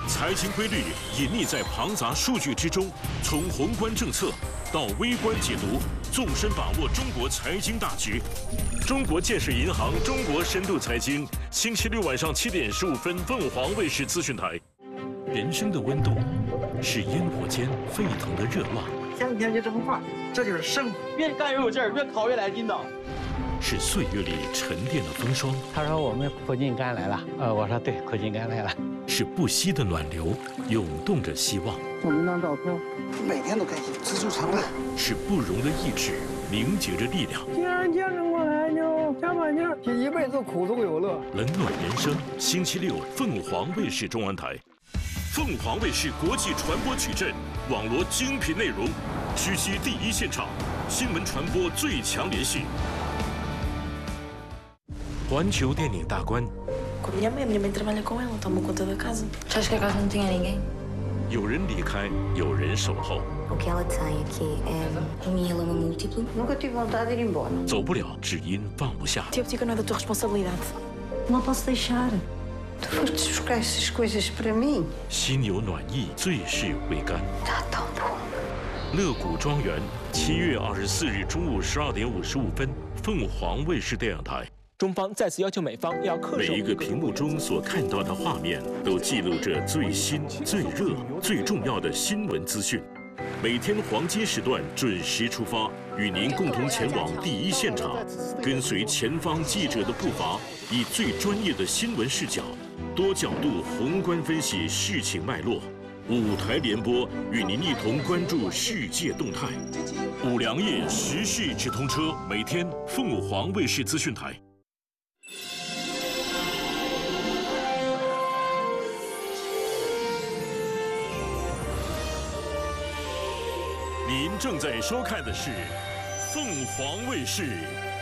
财经规律隐匿在庞杂数据之中，从宏观政策到微观解读，纵深把握中国财经大局。中国建设银行中国深度财经，星期六晚上7点15分，凤凰卫视资讯台。人生的温度是烟火间沸腾的热浪， 天天就这么快，这就是生活。 越干越有劲儿，越烤越来劲道。 是岁月里沉淀的风霜。 他说我们苦尽甘来了，我说对，苦尽甘来了。 是不息的暖流，涌动着希望。 送您张照片，每天都开心，知足常乐。 是不容的意志，凝结着力量。 既然坚持过来，就加把劲儿，一辈子苦中有乐。 冷暖人生，星期六，凤凰卫视中文台。凤凰卫视国际传播矩阵，网罗精品内容，狙击第一现场，新闻传播最强联系。环球电影大观。 Com a minha mãe trabalha com ela, toma conta da casa. Já acho que a casa não tinha ninguém. 有人离开，有人守候。 O que ela tem aqui é mieloma múltiplo. Nunca tive vontade de ir embora. 走不了，只因放不下。 Tiago, não é da tua responsabilidade. Não posso deixar. Tu foste buscar essas coisas para mim. 心有暖意，最是未干。 Está tão bom. 乐谷庄园，7月24日中午12点55分，凤凰卫视电影台。 中方再次要求美方要恪守。 每一个屏幕中所看到的画面，都记录着最新、最热、最重要的新闻资讯。每天黄金时段准时出发，与您共同前往第一现场，跟随前方记者的步伐，以最专业的新闻视角，多角度宏观分析事情脉络。舞台联播，与您一同关注世界动态。五粮液时事直通车，每天凤凰卫视资讯台。您正在收看的是凤凰卫视